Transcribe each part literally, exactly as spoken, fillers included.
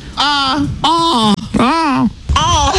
Ah, ah, ah. Ah,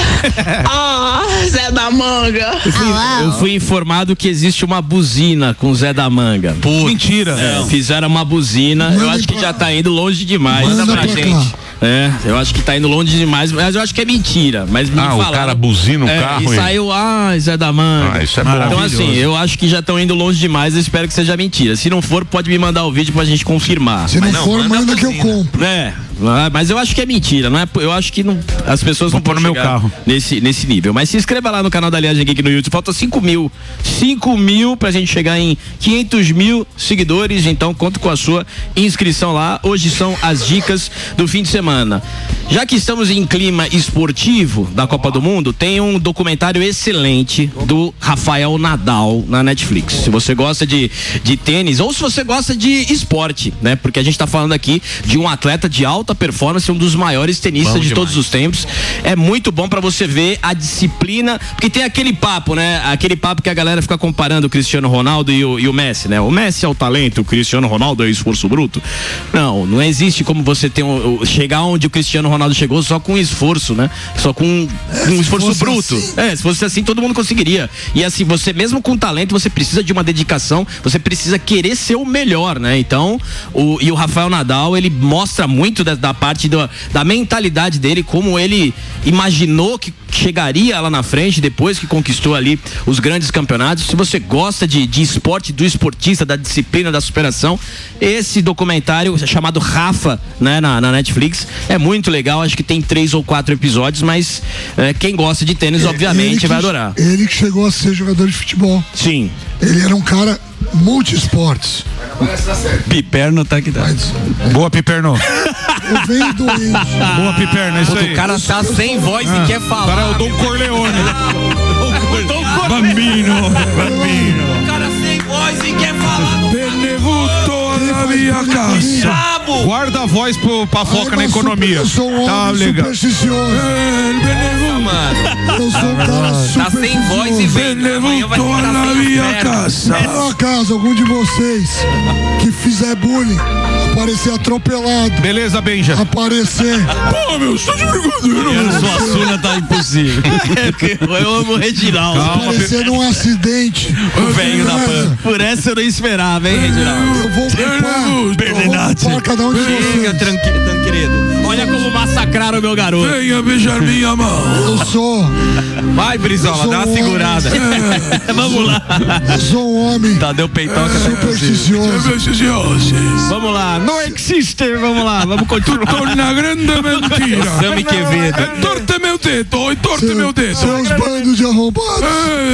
ah, Zé da Manga. Eu fui, eu fui informado que existe uma buzina com Zé da Manga. Putz, mentira. É, fizeram uma buzina. Manda eu acho que pra... já tá indo longe demais. Manda pra, pra gente. É, eu acho que tá indo longe demais, mas eu acho que é mentira. Mas me ah, falaram, o cara buzina o é, carro e saiu, ah, Zé da Manga. Ah, isso é bom. Então assim, eu acho que já estão indo longe demais, eu espero que seja mentira. Se não for, pode me mandar o vídeo pra gente confirmar. Se não, não for, manda, manda que eu compro. É, mas eu acho que é mentira, não é? Eu acho que não, as pessoas Vou não podem no meu carro nesse, nesse nível. Mas se inscreva lá no canal da Aliagem Geek no YouTube, falta cinco mil. cinco mil pra gente chegar em quinhentos mil seguidores, então conto com a sua inscrição lá. Hoje são as dicas do fim de semana. Já que estamos em clima esportivo da Copa do Mundo, tem um documentário excelente do Rafael Nadal na Netflix. Se você gosta de, de tênis ou se você gosta de esporte, né? Porque a gente tá falando aqui de um atleta de alta performance, um dos maiores tenistas bom de demais. Todos os tempos. É muito bom pra você ver a disciplina, porque tem aquele papo, né? Aquele papo que a galera fica comparando o Cristiano Ronaldo e o, e o Messi, né? O Messi é o talento, o Cristiano Ronaldo é o esforço bruto. Não, não existe como você ter um, chegar onde o Cristiano Ronaldo chegou só com esforço, né? Só com um, um esforço bruto. Assim. É, se fosse assim, todo mundo conseguiria. E assim, você mesmo com talento, você precisa de uma dedicação, você precisa querer ser o melhor, né? Então, o, e o Rafael Nadal, ele mostra muito da, da parte do, da mentalidade dele, como ele imaginou que chegaria lá na frente, depois que conquistou ali os grandes campeonatos. Se você gosta de, de esporte, do esportista, da disciplina, da superação, esse documentário chamado Rafa, né, na, na Netflix, é muito legal. Acho que tem três ou quatro episódios, mas é, quem gosta de tênis, é, obviamente, que, vai adorar. Ele que chegou a ser jogador de futebol. Sim. Ele era um cara multi-esportes. Piperno tá aqui. Tá. Boa, Piperno. Eu venho doente. Boa, Piperno, isso aí. O cara tá sem voz ah, e quer falar. O cara é o Dom Corleone. Bambino, bambino. O cara sem voz e quer falar. Benevuto na minha casa. Guarda a voz pro, pra foca na economia. Eu sou um tá homem legal. supersticioso. É, mano. Eu sou um cara supersticioso. Tá sem voz e vem. Benevuto na minha casa. Por acaso, algum de vocês que fizer bullying, aparecer atropelado. Beleza, Benja. Aparecer. Pô, meu, sou de brincadeira. Sua suna tá impossível. Eu amo o Reginaldo. Aparecer num acidente. O velho da Pan. Por essa eu não esperava, hein, Reginaldo? Eu vou ocupar. Eu vou ocupar cada um de vocês. Tranquilo. Olha como massacraram o meu garoto. Venha beijar minha mão. Eu sou. Vai, Brizola, dá uma um segurada. É. Vamos lá. Eu sou um homem. Tá, deu peitoca. Supersticioso. Supersticioso. Vamos lá. Não existe. Vamos lá. Vamos continuar. Tô na grande mentira. Sami Quevedo. Torte meu dedo. Oi, torte Seu, meu dedo. Seus bandos de arrombados.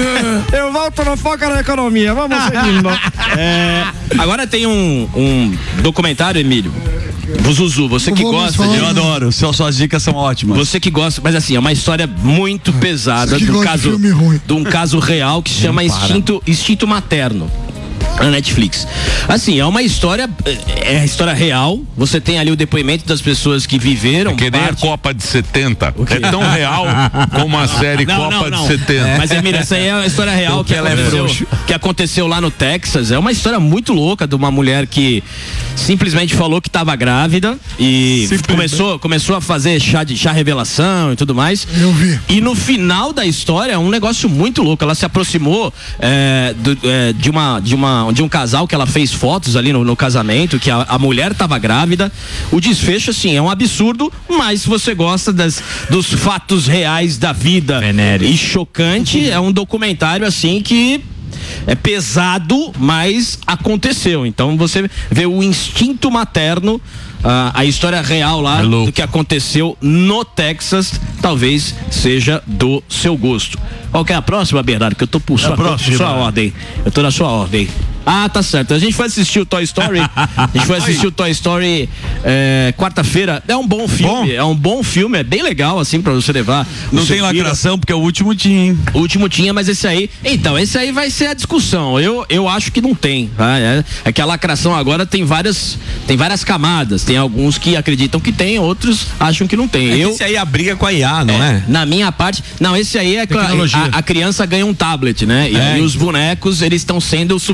É, é. Eu volto no Foca na Economia. Vamos seguindo. É, agora tem um, um documentário, Emílio. Zuzu, você que gosta de... Eu adoro, suas dicas são ótimas. Você que gosta, mas assim, é uma história muito pesada de um caso, de, de um caso real que se chama Instinto, Instinto Materno. Na Netflix. Assim, é uma história, é a história real. Você tem ali o depoimento das pessoas que viveram. É que nem parte... a Copa de setenta. É tão real como a série não, Copa não, não. de setenta. É. Mas, Emília, essa aí é uma história real que, ela aconteceu, é que aconteceu lá no Texas. É uma história muito louca de uma mulher que simplesmente falou que estava grávida e começou, começou a fazer chá de chá revelação e tudo mais. Eu vi. E no final da história é um negócio muito louco. Ela se aproximou é, do, é, de uma de uma de um casal que ela fez fotos ali no, no casamento, que a, a mulher estava grávida. O desfecho, assim, é um absurdo, mas se você gosta das, dos fatos reais da vida Venere. E chocante, é um documentário, assim, que é pesado, mas aconteceu. Então você vê o instinto materno, a, a história real lá Hello. Do que aconteceu no Texas, talvez seja do seu gosto. Qual que é a próxima, Bernardo? Que eu tô por sua, próxima, sua ordem. Eu tô na sua ordem. Ah, tá certo. A gente foi assistir o Toy Story. A gente foi assistir o Toy Story é, quarta-feira. É um bom filme. Bom. É um bom filme. É bem legal, assim, pra você levar. Não tem lacração, porque o último tinha, hein? O último tinha, mas esse aí... Então, esse aí vai ser a discussão. Eu, eu acho que não tem. Tá? É, é que a lacração agora tem várias, tem várias camadas. Tem alguns que acreditam que tem, outros acham que não tem. É eu, esse aí é a briga com a I A, não é? é? Na minha parte... Não, esse aí é... A, a criança ganha um tablet, né? E, é. e os bonecos, eles estão sendo superados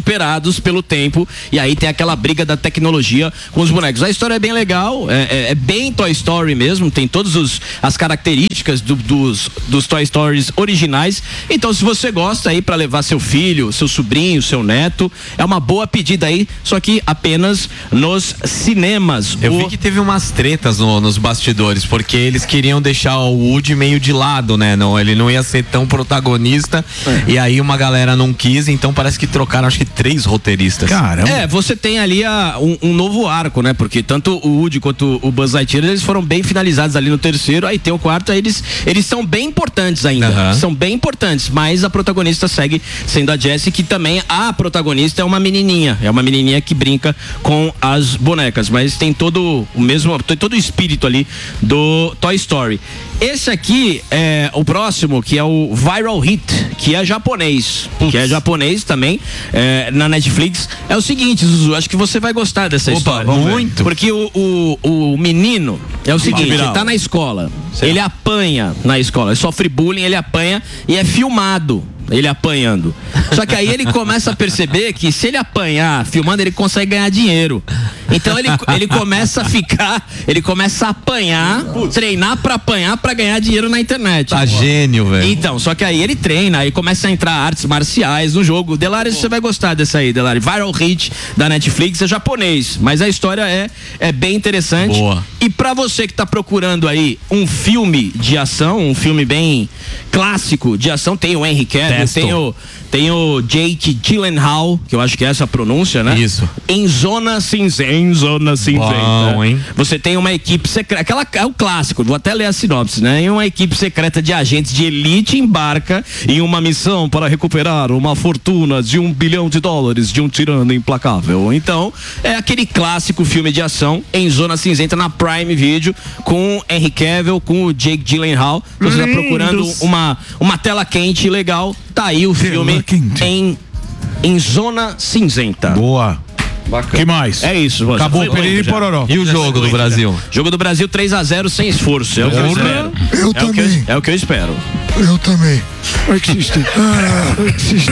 superados pelo tempo, e aí tem aquela briga da tecnologia com os bonecos. A história é bem legal, é, é, é bem Toy Story mesmo, tem todas os, as características do, dos, dos Toy Stories originais. Então, se você gosta aí pra levar seu filho, seu sobrinho, seu neto, é uma boa pedida aí, só que apenas nos cinemas. Eu o... vi que teve umas tretas no, nos bastidores, porque eles queriam deixar o Woody meio de lado, né? Não, ele não ia ser tão protagonista, é. E aí uma galera não quis, então parece que trocaram acho que três roteiristas. Caramba. É, você tem ali a, um, um novo arco, né? Porque tanto o Woody quanto o Buzz Lightyear, eles foram bem finalizados ali no terceiro, aí tem o quarto, aí eles, eles são bem importantes ainda, uhum. São bem importantes, mas a protagonista segue sendo a Jessie, que também a protagonista é uma menininha, é uma menininha que brinca com as bonecas, mas tem todo o mesmo, tem todo o espírito ali do Toy Story. Esse aqui é o próximo, que é o Viral Hit, que é japonês, Putz. que é japonês também, é, na Netflix. É o seguinte, Zuzu, acho que você vai gostar dessa Opa, história. Muito. Porque o, o, o menino é o seguinte, ele tá na escola, certo. Ele apanha na escola, ele sofre bullying, ele apanha e é filmado. Ele apanhando. Só que aí ele começa a perceber que se ele apanhar filmando, ele consegue ganhar dinheiro. Então ele, ele começa a ficar, ele começa a apanhar, Putz. treinar pra apanhar pra ganhar dinheiro na internet. Tá gênio, velho. Então, só que aí ele treina, aí começa a entrar artes marciais no jogo. Delari, você vai gostar dessa aí, Delari. Viral Hit da Netflix, é japonês, mas a história é, é bem interessante. Boa. E pra você que tá procurando aí um filme de ação, um filme bem clássico de ação, tem o Henry Cavill, tem o, tem o Jake Gyllenhaal, que eu acho que é essa a pronúncia, né? Isso. Em Zona Cinzenta. Em Zona Cinzenta. Bom, hein? Você tem uma equipe secreta, aquela é o clássico, vou até ler a sinopse, né? E uma equipe secreta de agentes de elite embarca em uma missão para recuperar uma fortuna de um bilhão de dólares de um tirano implacável. Então, é aquele clássico filme de ação em Zona Cinzenta na Prime Video, com Henry Cavill, com o Jake Gyllenhaal. Você está procurando uma, uma tela quente legal, tá aí o filme em, em Zona Cinzenta. Boa. Bacana. Que mais? É isso. Você Acabou o Pereira e Pororó. E o jogo do Brasil? Jogo do Brasil três a zero sem esforço. É o que eu espero. Eu é também. O que eu, é o que eu espero. Eu também. Existe. Ah, existe.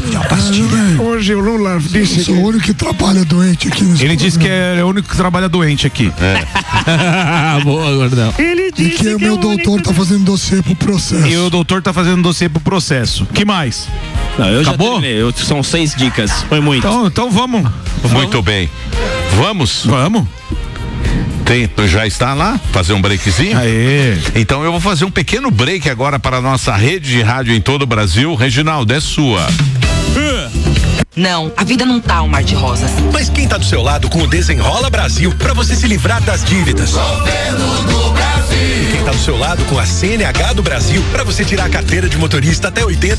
Ah, hoje o Lula disse. Eu sou que... o único que trabalha doente aqui nesse Ele disse que é o único que trabalha doente aqui. É. Boa, Gordão. Ele disse e que, que o meu doutor único... tá fazendo dossiê pro processo. E o doutor tá fazendo dossiê pro processo. Que mais? Não, eu Acabou? Já terminei. Eu, são seis dicas. Foi muito. Então, então vamos. Muito bem. Vamos? Vamos. Tem, já está lá? Fazer um breakzinho? Aê. Então eu vou fazer um pequeno break agora para a nossa rede de rádio em todo o Brasil. Reginaldo, é sua. Não, a vida não tá um mar de rosas. Mas quem tá do seu lado com o Desenrola Brasil pra você se livrar das dívidas? Governo do Brasil. E quem tá do seu lado com a C N H do Brasil pra você tirar a carteira de motorista até oitenta